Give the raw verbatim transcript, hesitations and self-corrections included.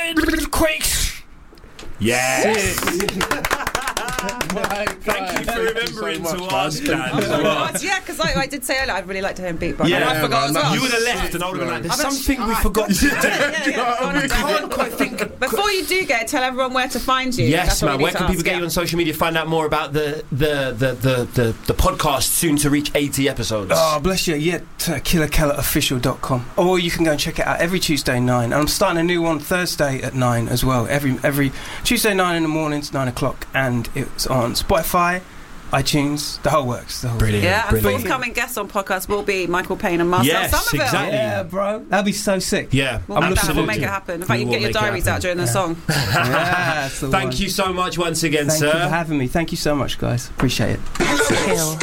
Quakes. Yes. Thank you for remembering so to much, ask, man. Dan. Oh my God, yeah, because I, I did say earlier I'd really like to hear him beat, but Yeah, I forgot man, as well. You would have left, and I would have been like, "There's I'm something we actually- forgot to do." Yeah, yeah. I can't quite think. Before you do get it, tell everyone where to find you. Yes, That's what man. we Where need to can people ask, get yeah. you on social media? Find out more about the the the the the, the podcast soon to reach eighty episodes. Oh, bless you. Yeah, to killer keller official dot com. Or you can go and check it out every Tuesday nine. And I'm starting a new one Thursday at nine as well. Every every Tuesday nine in the mornings, nine o'clock, and it's on Spotify, iTunes, the whole works. The whole Brilliant. Yeah, and Brilliant. forthcoming guests on podcast will be Michael Payne and Marcel Yes, Somerville. exactly. Yeah, bro. That'd be so sick. Yeah, We'll make that, absolutely. we'll make it happen. In fact, We you can will get your make it diaries happen. out during the song. Yeah, that's the Thank one. you so much once again, Thank sir. you for having me. Thank you so much, guys. Appreciate it. Kill.